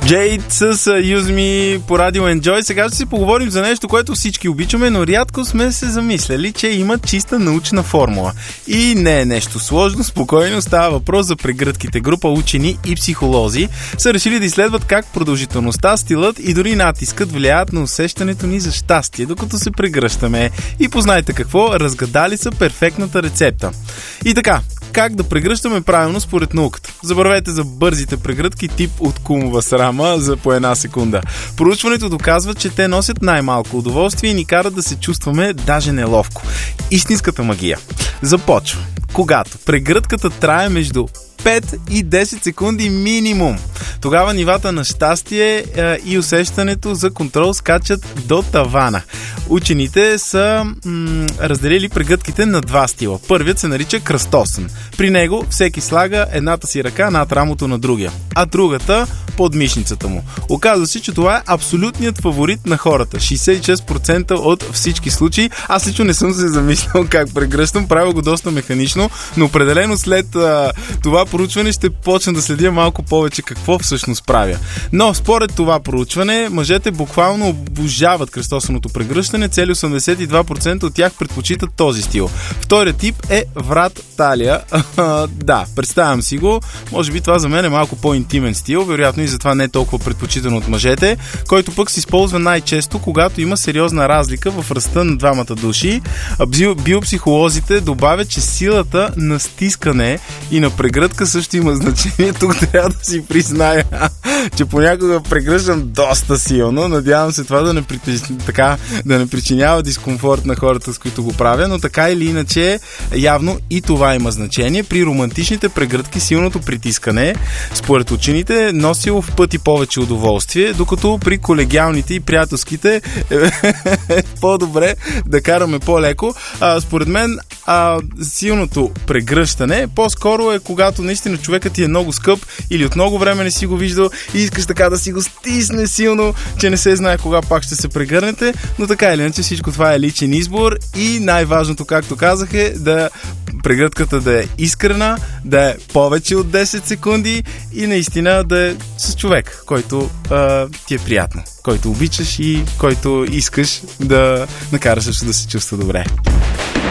Jade с Use Me по радио Enjoy. Сега ще си поговорим за нещо, което всички обичаме, но рядко сме се замисляли, че има чиста научна формула. И не е нещо сложно, спокойно става въпрос за прегръдките. Група учени и психолози са решили да изследват как продължителността, стилът и дори натискът влияят на усещането ни за щастие, докато се прегръщаме. И познайте какво, разгадали са перфектната рецепта. И така, как да прегръщаме правилно според науката? Забравете за бързите прегръдки тип от кумова срама за по една секунда. Проучването доказва, че те носят най-малко удоволствие и ни карат да се чувстваме даже неловко. Истинската магия започва, когато прегръдката трае между 5 и 10 секунди минимум. Тогава нивата на щастие и усещането за контрол скачат до тавана. Учените са разделили прегръдките на два стила. Първият се нарича кръстосен. При него всеки слага едната си ръка над рамото на другия, а другата под мишницата му. Оказва се, че това е абсолютният фаворит на хората. 66% от всички случаи. Аз лично не съм се замислял как прегръщам, правя го доста механично, но определено след това проучване ще почна да следя малко повече какво всъщност правя. Но според това проучване, мъжете буквално обожават кръстосаното прегръщане, цели 82% от тях предпочитат този стил. Вторият тип е врат талия. Да, представям си го. Може би това за мен е малко по-интимен стил, вероятно и затова не е толкова предпочитан от мъжете, който пък се използва най-често, когато има сериозна разлика в ръста на двамата души. Биопсихолозите добавят, че силата на стискане и на прегръдка също има значение. Тук трябва да си призная, че понякога прегръщам доста силно. Надявам се това да не причинява дискомфорт на хората, с които го правя, но така или иначе явно и това има значение. При романтичните прегръдки силното притискане, според учените, носило в пъти повече удоволствие, докато при колегиалните и приятелските е по-добре да караме по-леко. Според мен силното прегръщане по-скоро е когато наистина човекът ти е много скъп или от много време не си го виждал и искаш така да си го стисне силно, че не се знае кога пак ще се прегърнете, но така или иначе всичко това е личен избор и най-важното, както казах, е да прегръдката да е искрена, да е повече от 10 секунди и наистина да е с човек, който ти е приятно, който обичаш и който искаш да накараш да се чувства добре.